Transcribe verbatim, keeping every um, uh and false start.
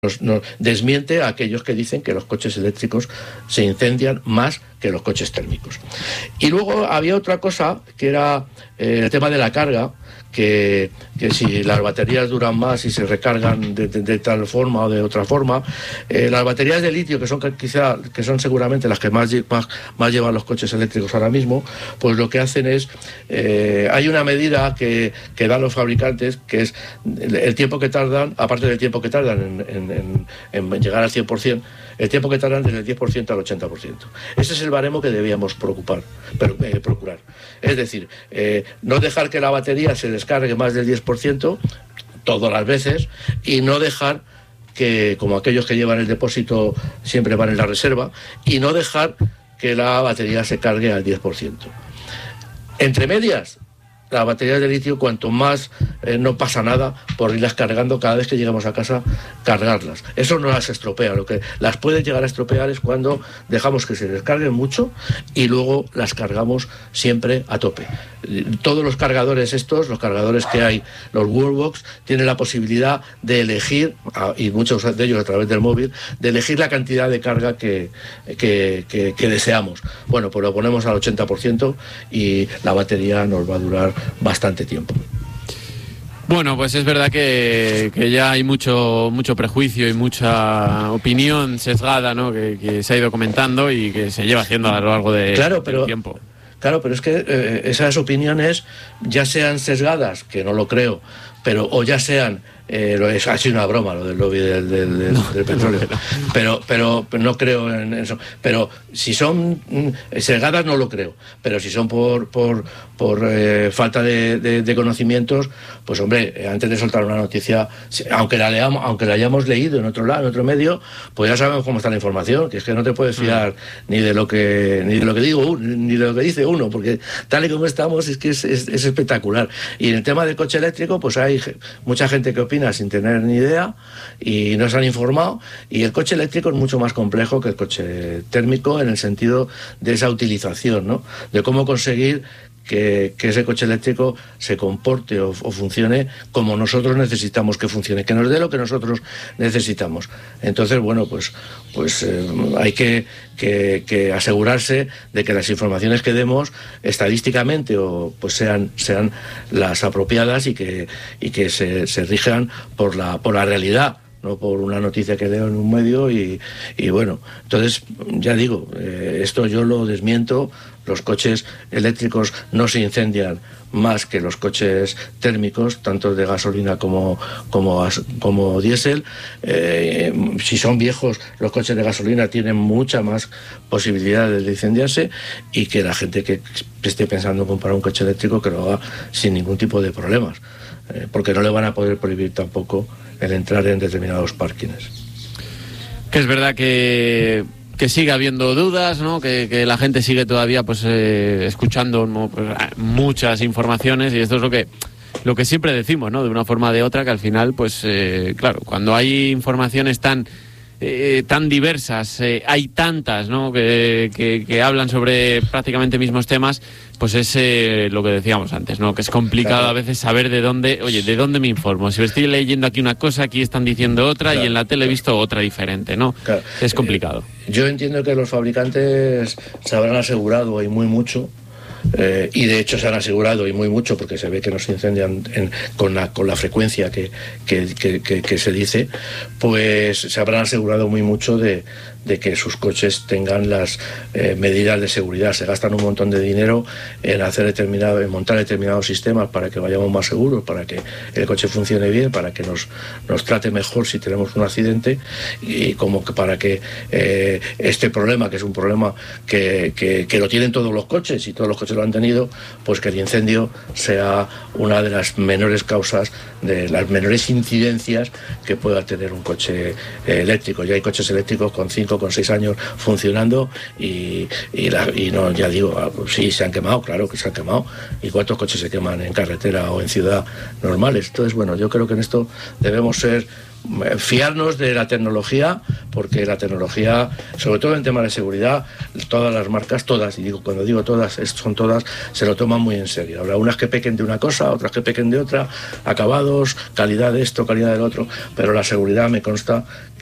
Nos, nos desmiente a aquellos que dicen que los coches eléctricos se incendian más que los coches térmicos. Y luego había otra cosa, que era eh, el tema de la carga, que, que si las baterías duran más y se recargan de, de, de tal forma o de otra forma. Eh, las baterías de litio, que son quizá, que son seguramente las que más, más, más llevan los coches eléctricos ahora mismo, pues lo que hacen es, eh, hay una medida que, que dan los fabricantes, que es el, el tiempo que tardan, aparte del tiempo que tardan en, en, en, en llegar al cien por ciento, el tiempo que tardan desde el diez por ciento al ochenta por ciento. Ese es el baremo que debíamos preocupar, pero, eh, procurar. Es decir, eh, no dejar que la batería se descargue más del diez por ciento todas las veces y no dejar que, como aquellos que llevan el depósito siempre van en la reserva, y no dejar que la batería se cargue al diez por ciento. Entre medias, las baterías de litio, cuanto más eh, no pasa nada por irlas cargando cada vez que llegamos a casa, cargarlas. Eso no las estropea. Lo que las puede llegar a estropear es cuando dejamos que se descarguen mucho y luego las cargamos siempre a tope. Todos los cargadores estos, los cargadores que hay, los Wallbox, tienen la posibilidad de elegir, y muchos de ellos a través del móvil, de elegir la cantidad de carga que, que, que, que deseamos. Bueno, pues lo ponemos al ochenta por ciento y la batería nos va a durar bastante tiempo. Bueno, pues es verdad que, que ya hay mucho mucho prejuicio y mucha opinión sesgada, ¿no? que, que se ha ido comentando y que se lleva haciendo a lo largo de, claro, pero, del tiempo. Claro, pero es que eh, esas opiniones, ya sean sesgadas, que no lo creo, pero o ya sean, eh, lo es, ha sido una broma lo del lobby del, del, del, no, del petróleo, no, no. Pero, pero, pero no creo en eso. Pero si son mm, sesgadas no lo creo, pero si son por por, por eh, falta de, de, de conocimientos, pues hombre, antes de soltar una noticia, aunque la leamos, aunque la hayamos leído en otro lado, en otro medio, pues ya sabemos cómo está la información, que es que no te puedes fiar mm. ni de lo que ni de lo que digo ni de lo que dice uno, porque tal y como estamos es que es, es, es espectacular. Y en el tema del coche eléctrico, pues hay mucha gente que opina sin tener ni idea y no se han informado, y el coche eléctrico es mucho más complejo que el coche térmico en el sentido de esa utilización, ¿no? De cómo conseguir Que, que ese coche eléctrico se comporte o, o funcione como nosotros necesitamos que funcione, que nos dé lo que nosotros necesitamos. Entonces, bueno, pues, pues eh, hay que, que, que asegurarse de que las informaciones que demos estadísticamente o pues sean, sean las apropiadas y que, y que se, se rijan por la, por la realidad, no por una noticia que leo en un medio. Y, y bueno, entonces ya digo, eh, esto yo lo desmiento. Los coches eléctricos no se incendian más que los coches térmicos, tanto de gasolina como, como, como diésel. Eh, si son viejos, los coches de gasolina tienen mucha más posibilidad de incendiarse, y que la gente que esté pensando en comprar un coche eléctrico que lo haga sin ningún tipo de problemas, eh, porque no le van a poder prohibir tampoco el entrar en determinados parkings. Que es verdad que que sigue habiendo dudas, ¿no? Que, que la gente sigue todavía pues eh, escuchando, ¿no? Pues, muchas informaciones, y esto es lo que lo que siempre decimos, ¿no? De una forma o de otra, que al final, pues eh, claro, cuando hay informaciones tan eh, tan diversas, eh, hay tantas, ¿no? Que, que, que hablan sobre prácticamente mismos temas, pues es eh, lo que decíamos antes, ¿no? Que es complicado claro. a veces saber de dónde, oye, de dónde me informo. Si estoy leyendo aquí una cosa, aquí están diciendo otra, claro, y en la tele he visto otra diferente, ¿no? Claro. Es complicado. Eh, yo entiendo que los fabricantes se habrán asegurado y muy mucho, eh, y de hecho se han asegurado y muy mucho, porque se ve que no se incendian en, con, la, con la frecuencia que, que, que, que, que se dice, pues se habrán asegurado muy mucho de, de que sus coches tengan las eh, medidas de seguridad. Se gastan un montón de dinero en hacer determinado, en montar determinados sistemas para que vayamos más seguros, para que el coche funcione bien, para que nos, nos trate mejor si tenemos un accidente, y como que para que eh, este problema, que es un problema que, que, que lo tienen todos los coches y todos los coches lo han tenido, pues que el incendio sea una de las menores causas, de las menores incidencias que pueda tener un coche eh, eléctrico. Ya hay coches eléctricos con cinco, con seis años funcionando, y, y, la, y no, ya digo, sí, se han quemado, claro que se han quemado. ¿Y cuántos coches se queman en carretera o en ciudad normales? Entonces, bueno, yo creo que en esto debemos ser fiarnos de la tecnología, porque la tecnología, sobre todo en temas de seguridad, todas las marcas, todas, y digo, cuando digo todas, son todas, se lo toman muy en serio. Habrá unas que pequen de una cosa, otras que pequen de otra, acabados, calidad de esto, calidad del otro, pero la seguridad me consta